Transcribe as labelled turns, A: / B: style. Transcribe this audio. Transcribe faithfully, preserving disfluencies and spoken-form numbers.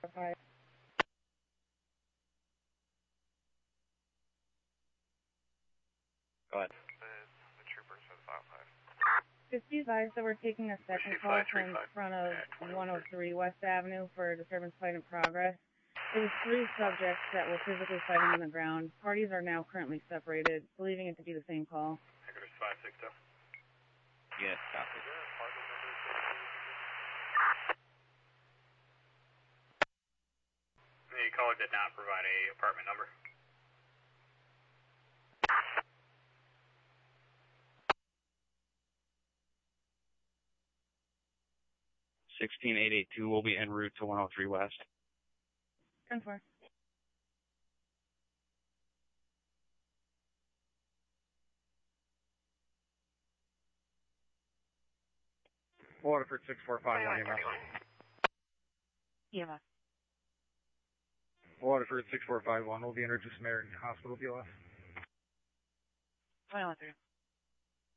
A: five.
B: Go ahead.
C: The troopers at five five.
A: fifty-five, so we're taking a second call from in front of one oh three West Avenue for disturbance fight in progress. It was three subjects that were physically fighting on the ground. Parties are now currently separated, believing it to be the same call.
C: Headquarters five six two.
B: Yes, copy.
C: The caller did not provide a apartment number.
B: sixteen eight eight two will be en route to one oh three West.
A: ten four.
D: Waterford six four five one, E M S.
A: E M S.
D: Waterford six four five one will be entered to Samaritan Hospital, B L S.
A: twenty-one three.